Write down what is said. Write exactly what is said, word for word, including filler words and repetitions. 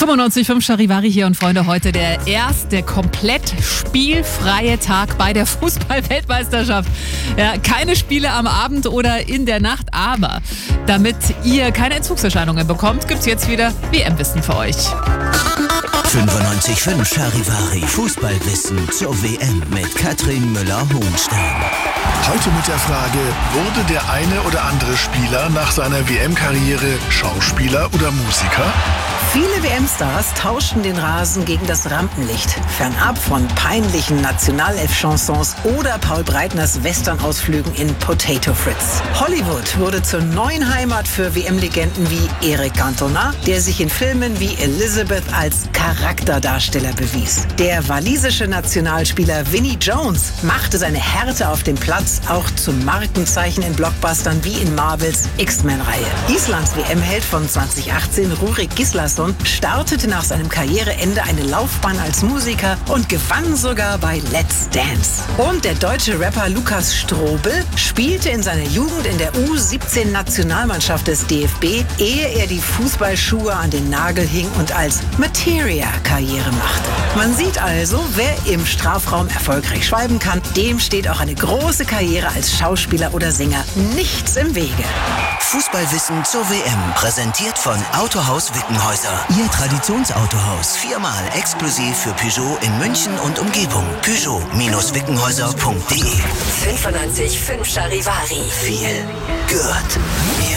fünfundneunzig Komma fünf Charivari hier und Freunde, heute der erste komplett spielfreie Tag bei der Fußball-Weltmeisterschaft. Ja, keine Spiele am Abend oder in der Nacht, aber damit ihr keine Entzugserscheinungen bekommt, gibt's jetzt wieder W M-Wissen für euch. fünfundneunzig Komma fünf Charivari Fußballwissen zur W M mit Katrin Müller-Hohenstein. Heute mit der Frage, wurde der eine oder andere Spieler nach seiner W M-Karriere Schauspieler oder Musiker? Viele W M-Stars tauschten den Rasen gegen das Rampenlicht, fernab von peinlichen Nationalelf-Chansons oder Paul Breitners Western-Ausflügen in Potato Fritz. Hollywood wurde zur neuen Heimat für W M-Legenden wie Eric Cantona, der sich in Filmen wie Elizabeth als Charakterdarsteller bewies. Der walisische Nationalspieler Vinnie Jones machte seine Härte auf dem Platz auch zum Markenzeichen in Blockbustern wie in Marvels X-Men-Reihe. Islands W M-Held von zwanzig achtzehn, Rúrik Gíslason, startete nach seinem Karriereende eine Laufbahn als Musiker und gewann sogar bei Let's Dance. Und der deutsche Rapper Lukas Strobel spielte in seiner Jugend in der U siebzehn Nationalmannschaft des D F B, ehe er die Fußballschuhe an den Nagel hing und als Materia Karriere machte. Man sieht also, wer im Strafraum erfolgreich schwalben kann, dem steht auch eine große Karriere als Schauspieler oder Sänger nichts im Wege. Fußballwissen zur W M, präsentiert von Autohaus Wittenhäuser. Ihr Traditionsautohaus, viermal exklusiv für Peugeot in München und Umgebung. Peugeot Wittenhäuser punkt de. fünfundneunzig Komma fünf Charivari. Viel gehört.